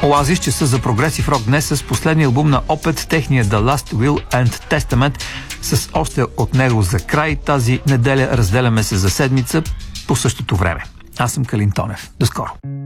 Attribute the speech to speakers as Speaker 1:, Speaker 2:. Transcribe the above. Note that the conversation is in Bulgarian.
Speaker 1: Оазис, че са за прогресив рок днес с последния албум на Opeth, техния The Last Will and Testament, с още от него за край. Тази неделя разделяме се за седмица по същото време. Аз съм Калин Тонев. До скоро!